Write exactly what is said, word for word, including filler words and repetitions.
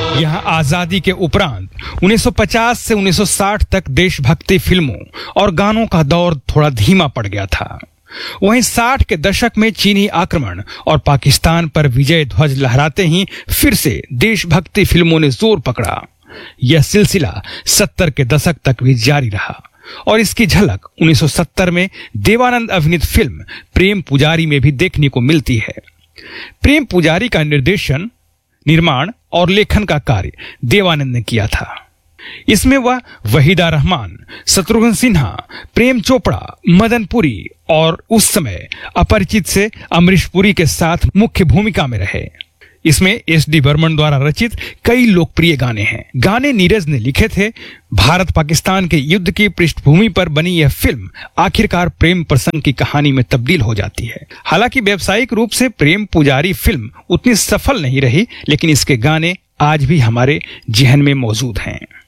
यहाँ आजादी के उपरांत उन्नीस सौ पचास से उन्नीस सौ साठ तक देशभक्ति फिल्मों और गानों का दौर थोड़ा धीमा पड़ गया था। वहीं साठ के दशक में चीनी आक्रमण और पाकिस्तान पर विजय ध्वज लहराते ही फिर से देशभक्ति फिल्मों ने जोर पकड़ा। यह सिलसिला सत्तर के दशक तक भी जारी रहा और इसकी झलक उन्नीस सौ सत्तर में देवानंद अभिनीत फिल्म प्रेम पुजारी में भी देखने को मिलती है। प्रेम पुजारी का निर्देशन, निर्माण और लेखन का कार्य देवानंद ने किया था। इसमें वह वहीदा रहमान, शत्रुघ्न सिन्हा, प्रेम चोपड़ा, मदन पुरी और उस समय अपरिचित से अमरीश पुरी के साथ मुख्य भूमिका में रहे। इसमें एस डी बर्मन द्वारा रचित कई लोकप्रिय गाने हैं। गाने नीरज ने लिखे थे। भारत पाकिस्तान के युद्ध की पृष्ठभूमि पर बनी यह फिल्म आखिरकार प्रेम प्रसंग की कहानी में तब्दील हो जाती है। हालांकि व्यावसायिक रूप से प्रेम पुजारी फिल्म उतनी सफल नहीं रही, लेकिन इसके गाने आज भी हमारे जेहन में मौजूद हैं।